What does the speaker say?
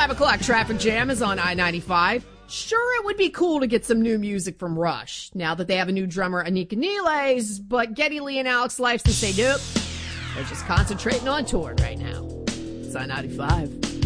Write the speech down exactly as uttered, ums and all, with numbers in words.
five o'clock traffic jam is on I ninety-five. Sure, it would be cool to get some new music from Rush, now that they have a new drummer, Anika Neles, but Geddy Lee and Alex Lifeson say nope. They're just concentrating on touring right now. It's I ninety-five.